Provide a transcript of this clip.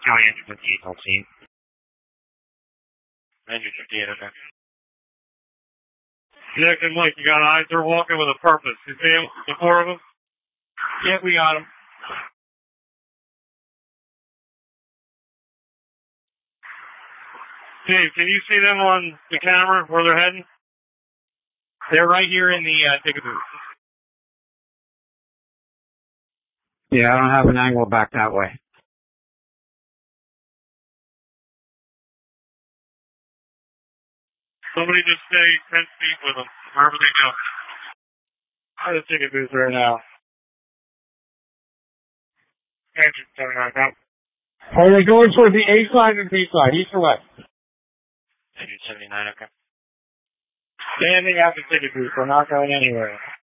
County Engine 58 on scene. Engine 58, okay. Nick and Mike, you got eyes? They're walking with a purpose. You see them? The four of them? Yeah, we got them. Steve, can you see them on the camera where they're heading? They're right here in the ticket booth. Yeah, I don't have an angle back that way. Somebody just stay 10 feet with them, wherever they go. At the ticket booth right now. Engine 79, out. Are they going toward the A side and B side, east or west? Engine 79, okay. Standing at the ticket booth. We're not going anywhere.